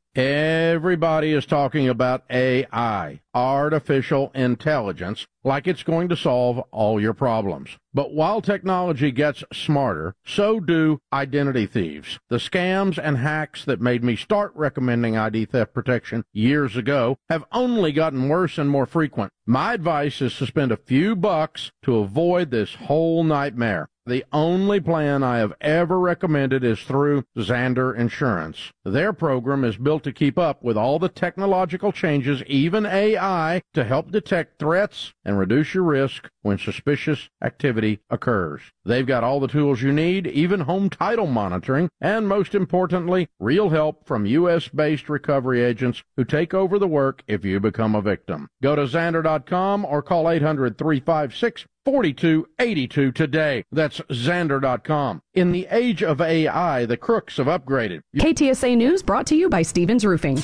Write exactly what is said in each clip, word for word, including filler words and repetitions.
Everybody is talking about A I, artificial intelligence, like it's going to solve all your problems. But while technology gets smarter, so do identity thieves. The scams and hacks that made me start recommending I D theft protection years ago have only gotten worse and more frequent. My advice is to spend a few bucks to avoid this whole nightmare. The only plan I have ever recommended is through Zander Insurance. Their program is built to keep up with all the technological changes, even A I, to help detect threats and reduce your risk when suspicious activity occurs. They've got all the tools you need, even home title monitoring, and most importantly, real help from U S-based recovery agents who take over the work if you become a victim. Go to Zander dot com or call eight hundred, three five six, four two eight two today. That's Zander dot com. In the age of A I, the crooks have upgraded. K T S A News brought to you by Stevens Roofing.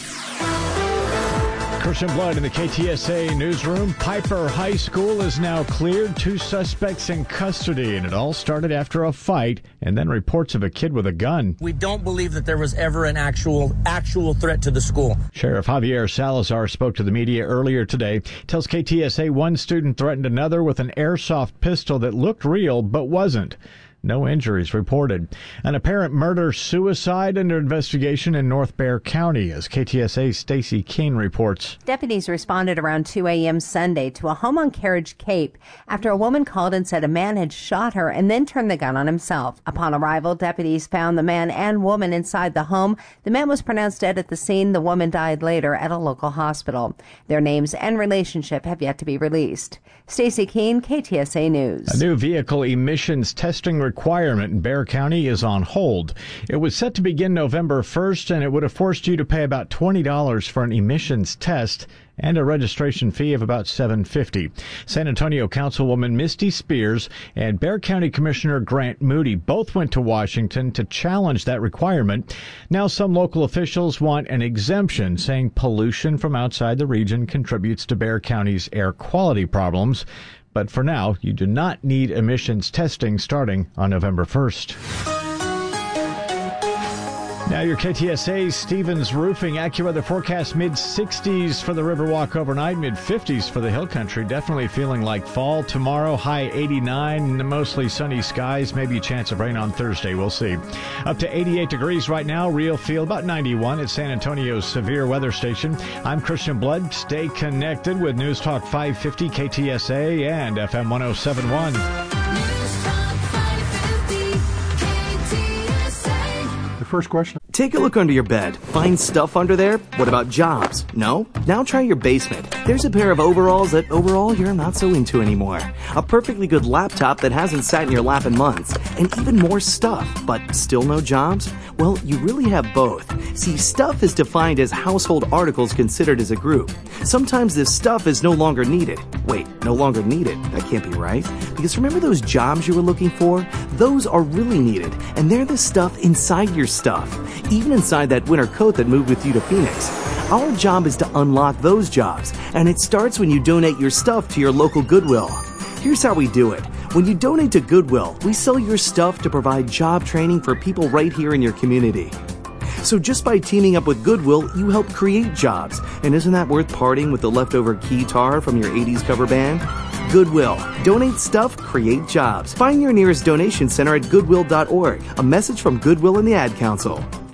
Christian Blood in the K T S A newsroom. Piper High School is now cleared. Two suspects in custody, and it all started after a fight and then reports of a kid with a gun. We don't believe that there was ever an actual actual threat to the school. Sheriff Javier Salazar spoke to the media earlier today. Tells K T S A one student threatened another with an airsoft pistol that looked real but wasn't. No injuries reported. An apparent murder-suicide under investigation in North Bexar County, as K T S A's Stacy Keene reports. Deputies responded around two a.m. Sunday to a home on Carriage Cape after a woman called and said a man had shot her and then turned the gun on himself. Upon arrival, deputies found the man and woman inside the home. The man was pronounced dead at the scene. The woman died later at a local hospital. Their names and relationship have yet to be released. Stacy Keene, K T S A News. A new vehicle emissions testing requirement in Bexar County is on hold. It was set to begin November first, and it would have forced you to pay about twenty dollars for an emissions test and a registration fee of about seven dollars and fifty cents. San Antonio Councilwoman Misty Spears and Bexar County Commissioner Grant Moody both went to Washington to challenge that requirement. Now some local officials want an exemption, saying pollution from outside the region contributes to Bexar County's air quality problems. But for now, you do not need emissions testing starting on November first. Now your K T S A Stevens Roofing AccuWeather forecast mid sixties for the Riverwalk overnight, mid fifties for the Hill Country. Definitely feeling like fall tomorrow, high eighty-nine, mostly sunny skies, maybe a chance of rain on Thursday. We'll see. Up to eighty-eight degrees right now, real feel about ninety-one at San Antonio's Severe Weather Station. I'm Christian Blood. Stay connected with News Talk five fifty K T S A and F M one oh seven point one. First question. Take a look under your bed. Find stuff under there? What about jobs? No? Now try your basement. There's a pair of overalls that overall you're not so into anymore. A perfectly good laptop that hasn't sat in your lap in months. And even more stuff, but still no jobs? Well, you really have both. See, stuff is defined as household articles considered as a group. Sometimes this stuff is no longer needed. Wait, no longer needed? That can't be right. Because remember those jobs you were looking for? Those are really needed, and they're the stuff inside your stuff. Even inside that winter coat that moved with you to Phoenix. Our job is to unlock those jobs, and it starts when you donate your stuff to your local Goodwill. Here's how we do it. When you donate to Goodwill, we sell your stuff to provide job training for people right here in your community. So just by teaming up with Goodwill, you help create jobs. And isn't that worth parting with the leftover keytar from your eighties cover band? Goodwill. Donate stuff, create jobs. Find your nearest donation center at goodwill dot org. A message from Goodwill and the Ad Council.